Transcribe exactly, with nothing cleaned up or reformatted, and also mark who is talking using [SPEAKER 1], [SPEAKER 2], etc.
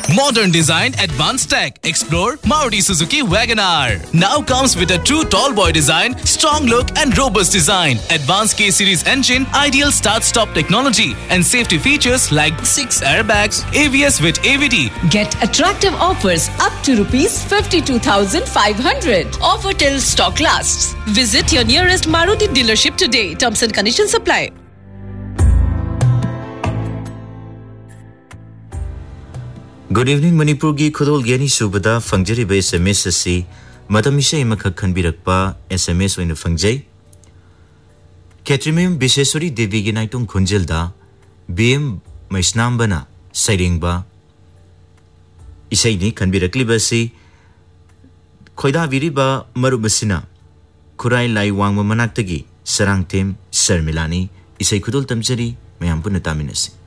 [SPEAKER 1] Modern design, advanced tech. Explore Maruti Suzuki Wagon R. Now comes with a true tall boy design, strong look and robust design. Advanced K-Series engine, ideal start-stop technology and safety features like six airbags, A B S with A V D.
[SPEAKER 2] Get attractive offers up to rupees fifty-two thousand five hundred. Offer till stock lasts. Visit your nearest Maruti dealership today. Terms and conditions apply.
[SPEAKER 3] Good evening, Manipur gi khudol geni subada fangjari ba S M S si madam isai makha khanbirakpa S M S oina fangjai Ketrimim Biseswari Devi gi naitung khunjelda B M Maisnam bana sairengba isai ni khanbirakliba si khoida viriba marubasina Kurai lai wangma manaktagi sarangtem sarmilani isai khudol tamjari mayam puna taminasi